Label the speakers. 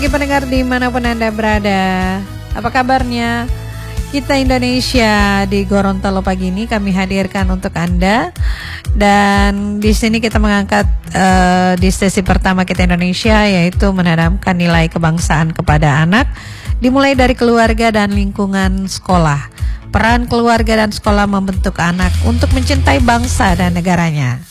Speaker 1: Bagi pendengar dimanapun Anda berada, apa kabarnya? Kita Indonesia di Gorontalo pagi ini kami hadirkan untuk Anda. Dan di sini kita mengangkat di sesi pertama Kita Indonesia, yaitu menanamkan nilai kebangsaan kepada anak, dimulai dari keluarga dan lingkungan sekolah. Peran keluarga dan sekolah membentuk anak untuk mencintai bangsa dan negaranya.